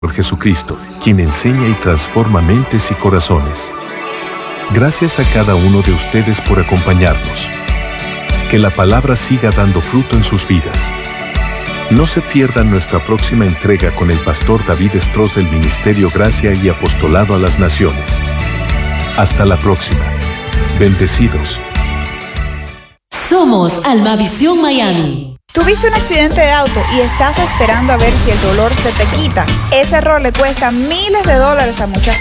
por Jesucristo, quien enseña y transforma mentes y corazones. Gracias a cada uno de ustedes por acompañarnos. Que la palabra siga dando fruto en sus vidas. No se pierdan nuestra próxima entrega con el pastor David Stross del Ministerio Gracia y Apostolado a las Naciones. Hasta la próxima. Bendecidos. Somos Almavisión Miami. ¿Tuviste un accidente de auto y estás esperando a ver si el dolor se te quita? Ese error le cuesta miles de dólares a muchas personas.